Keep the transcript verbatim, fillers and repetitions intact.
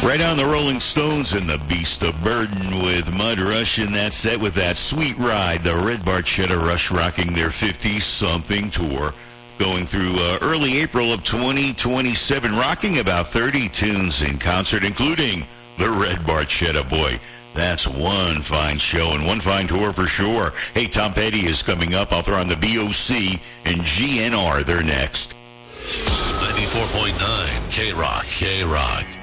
Right on the Rolling Stones and the Beast of Burden with Mud Rush in that set with that sweet ride. The Red Barchetta Rush rocking their fifty-something tour going through uh, early April of twenty twenty-seven, rocking about thirty tunes in concert, including the Red Barchetta. Boy, that's one fine show and one fine tour for sure. Hey, Tom Petty is coming up. I'll throw on the B O C and G N R. They're next. ninety-four point nine K-Rock, K-Rock.